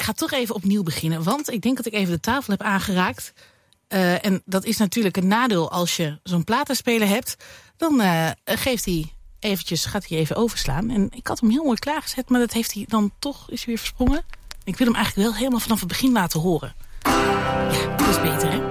ga toch even opnieuw beginnen. Want ik denk dat ik even de tafel heb aangeraakt. En dat is natuurlijk een nadeel als je zo'n platenspeler hebt. Dan gaat hij even overslaan. En ik had hem heel mooi klaargezet, maar dat heeft hij dan toch, is hij weer versprongen. Ik wil hem eigenlijk wel helemaal vanaf het begin laten horen. Ja, dat is beter, hè?